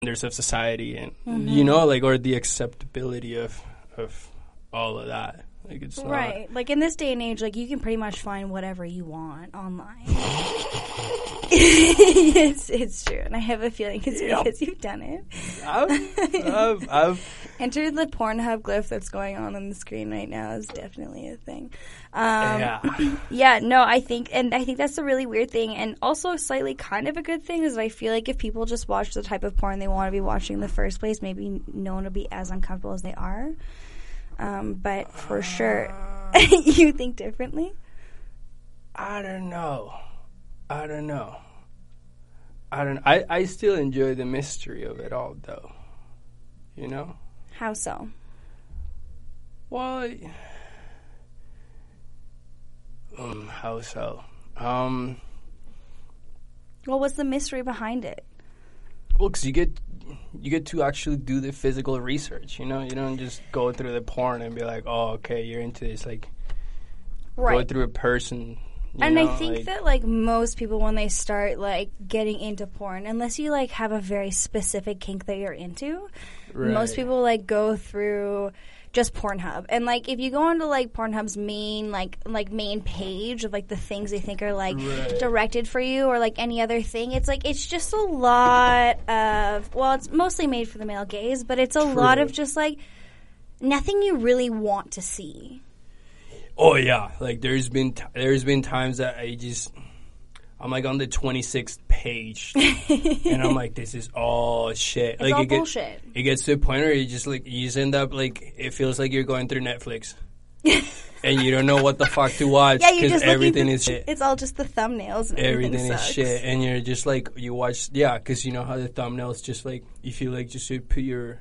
standards of society and you know, like, or the acceptability of all of that. Like, it's right. not, like in this day and age, like you can pretty much find whatever you want online. It's true, and I have a feeling it's because you've done it. I've Enter the Pornhub glyph that's going on the screen right now is definitely a thing. Yeah, no, I think that's a really weird thing, and also slightly kind of a good thing is I feel like if people just watch the type of porn they want to be watching in the first place, maybe no one will be as uncomfortable as they are. But for sure, you think differently? I don't know. I still enjoy the mystery of it all, though. You know? How so? Well, how so? Well, what's the mystery behind it? Well, because you get to actually do the physical research, you know? You don't just go through the porn and be like, oh, okay, you're into this. Like, go through a person. And I think that, like, most people, when they start, like, getting into porn, unless you, like, have a very specific kink that you're into, most people, like, go through just Pornhub. And, like, if you go onto, like, Pornhub's main, like main page of, like, the things they think are, like, directed for you or, like, any other thing, it's, like, it's just a lot of, well, it's mostly made for the male gaze, but it's a lot of just, like, nothing you really want to see. Oh yeah, like there's been times that I'm like on the 26th page, and I'm like, this is all shit. It's like all bullshit. It gets to the point where you just end up like it feels like you're going through Netflix, and you don't know what the fuck to watch because everything is shit. It's all just the thumbnails. And everything sucks. is shit, and you're just like you watch because you know how the thumbnails just like if you like just put your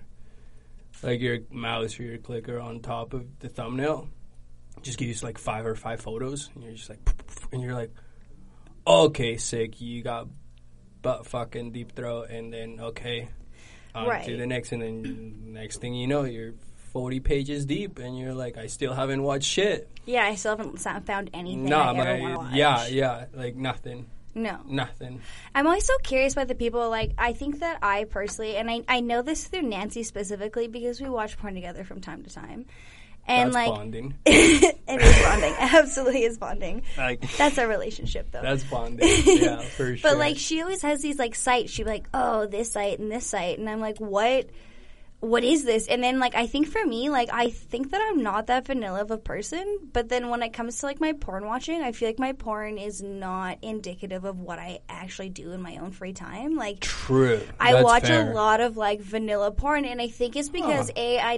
mouse or your clicker on top of the thumbnail. Just give you like 5 photos, and you're just like, and you're like, okay, sick. You got butt fucking deep throat, and then on to the next, and then next thing you know, you're 40 pages deep, and you're like, I still haven't watched shit. Yeah, I still haven't found anything I ever want to watch. Yeah, like nothing. No. Nothing. I'm always so curious about the people, like, I think that I personally, and I know this through Nancy specifically because we watch porn together from time to time. And that's like bonding. It is bonding. Absolutely is bonding. Like, that's our relationship, though. That's bonding. Yeah, for sure. But like, she always has these like sites. She'd be like, "Oh, this site and this site," and I'm like, What is this? And then, like, I think for me, like, I think that I'm not that vanilla of a person, but then when it comes to, like, my porn watching, I feel like my porn is not indicative of what I actually do in my own free time. Like, true. I watch a lot of, like, vanilla porn, and I think it's because, I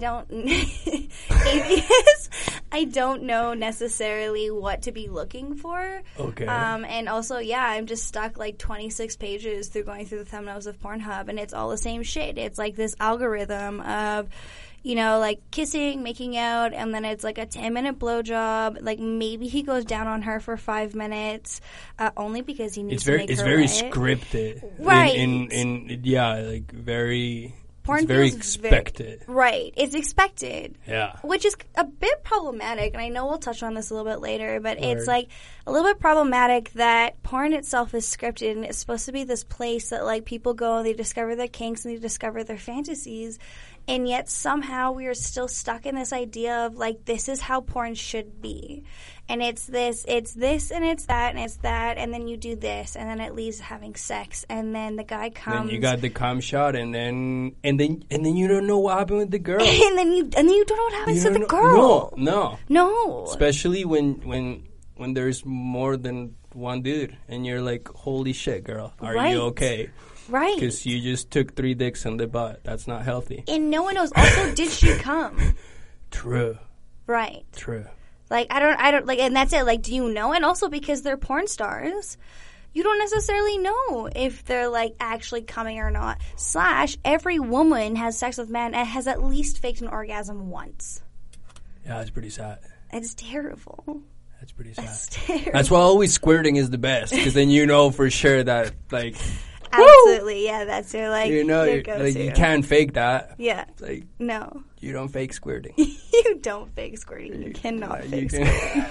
don't know necessarily what to be looking for. Okay. And also, I'm just stuck, like, 26 pages through going through the thumbnails of Pornhub, and it's all the same shit. It's, like, this algorithm of, you know, like kissing, making out, and then it's like a 10-minute blowjob. Like maybe he goes down on her for 5 minutes, only because he needs to make her It's very scripted, right? Like very. Porn it's very expected. Right. It's expected. Yeah. Which is a bit problematic, and I know we'll touch on this a little bit later, but it's like a little bit problematic that porn itself is scripted, and it's supposed to be this place that like people go and they discover their kinks and they discover their fantasies, and yet somehow we are still stuck in this idea of like this is how porn should be. And it's this, and it's that, and then you do this, and then it leads to having sex, and then the guy comes. Then you got the cum shot, and then you don't know what happened with the girl. and then you don't know what happens to the girl. No. Especially when there's more than one dude, and you're like, holy shit, girl, are you okay? Right. Because you just took 3 dicks in the butt. That's not healthy. And no one knows. Also, did she come? True. Right. True. Like, I don't, like, and that's it. Like, do you know? And also because they're porn stars, you don't necessarily know if they're, like, actually coming or not. / every woman has sex with men and has at least faked an orgasm once. Yeah, that's pretty sad. It's terrible. That's pretty sad. That's terrible. That's why always squirting is the best, because then you know for sure that, like... Absolutely, yeah, that's your, like, you know, like, you can't fake that. Yeah. Like, no. You don't fake squirting. You don't fake squirting. You cannot fake squirting.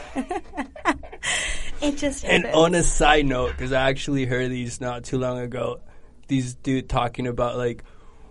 It just happens. And on a side note, because I actually heard these not too long ago, these dude talking about, like,